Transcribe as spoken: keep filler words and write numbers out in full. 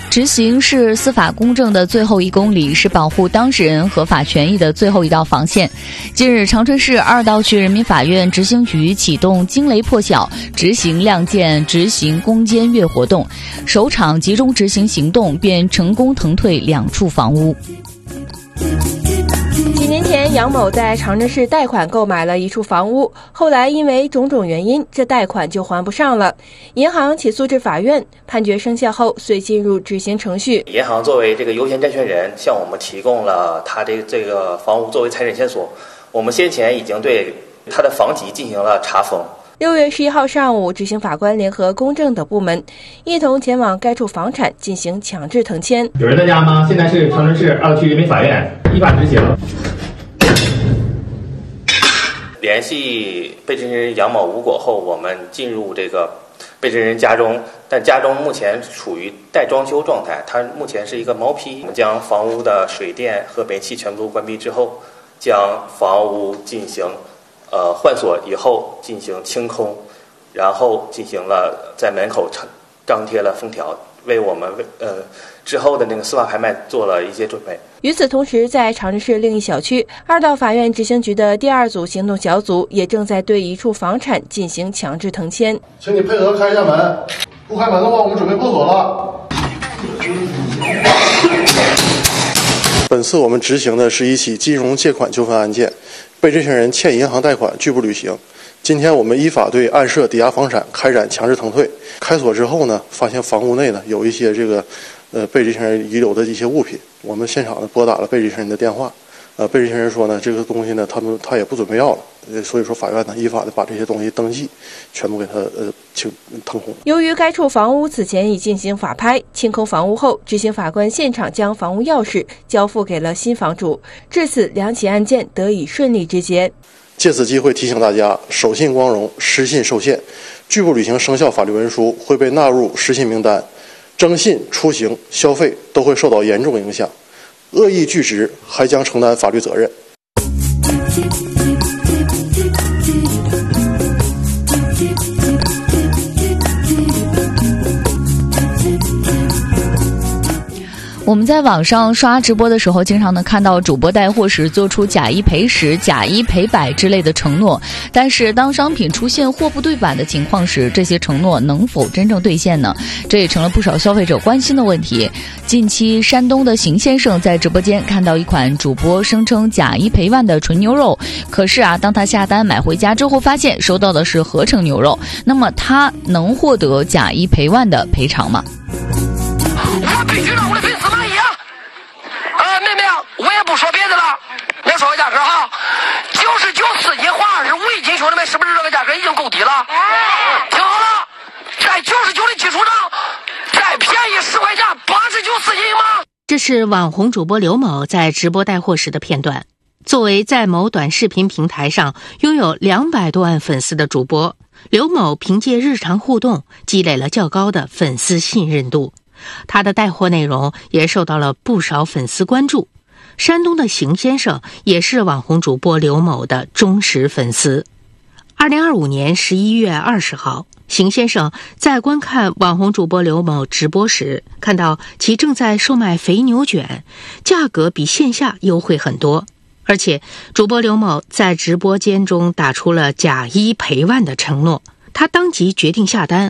执行是司法公正的最后一公里，是保护当事人合法权益的最后一道防线。近日，长春市二道区人民法院执行局启动惊雷破晓执行亮剑执行攻坚月活动，首场集中执行行动便成功腾退两处房屋。 几年前，杨某在长春市贷款购买了一处房屋，后来因为种种原因，这贷款就还不上了。银行起诉至法院，判决生效后，遂进入执行程序。 银行作为这个优先债权人，向我们提供了他的这个房屋作为财产线索。我们先前已经对他的房籍进行了查封。 六月十一号上午，执行法官联合公证等部门一同前往该处房产进行强制腾迁。 有人在家吗？现在是长春市二道区人民法院依法执行。 联系被执行人杨某无果后，我们进入这个被执行人家中，但家中目前处于待装修状态，它目前是一个毛坯。我们将房屋的水电和煤气全部关闭之后，将房屋进行呃换锁以后进行清空，然后进行了在门口张贴了封条，为我们呃之后的那个司法拍卖做了一些准备。 与此同时，在长春市另一小区，二道法院执行局的第二组行动小组也正在对一处房产进行强制腾迁。 请你配合开一下门，不开门的话，我们准备破锁了。 本次我们执行的是一起金融借款纠纷案件，被执行人欠银行贷款拒不履行。今天我们依法对案涉抵押房产开展强制腾退。开锁之后呢，发现房屋内呢有一些这个呃被执行人遗留的一些物品。我们现场呢拨打了被执行人的电话，呃被执行人说呢这个东西呢他们他也不准备要了，呃所以说法院呢依法的把这些东西登记全部给他呃清腾空。 由于该处房屋此前已进行法拍，清空房屋后，执行法官现场将房屋钥匙交付给了新房主，至此两起案件得以顺利执结。 借此机会提醒大家，守信光荣，失信受限，拒不履行生效法律文书会被纳入失信名单，征信、出行、消费都会受到严重影响，恶意拒执还将承担法律责任。 我们在网上刷直播的时候，经常能看到主播带货时做出假一赔十、假一赔百之类的承诺，但是当商品出现货不对版的情况时，这些承诺能否真正兑现呢？这也成了不少消费者关心的问题。近期，山东的邢先生在直播间看到一款主播声称假一赔万的纯牛肉，可是啊，当他下单买回家之后，发现收到的是合成牛肉，那么他能获得假一赔万的赔偿吗？ 我必须让我的粉丝满意啊！啊，妹妹，我也不说别的了，我说个价格哈，九十九四斤换二十五一斤，兄弟们，是不是这个价格已经够低了？听好了，在九十九的基础上，再便宜十块钱，八十九四斤吗？ 这是网红主播刘某在直播带货时的片段。作为在某短视频平台上拥有两百多万粉丝的主播，刘某凭借日常互动积累了较高的粉丝信任度。他的带货内容也受到了不少粉丝关注。山东的邢先生也是网红主播刘某的忠实粉丝。二零二五年十一月二十号，邢先生在观看网红主播刘某直播时，看到其正在售卖肥牛卷，价格比线下优惠很多，而且主播刘某在直播间中打出了假一赔万的承诺，他当即决定下单。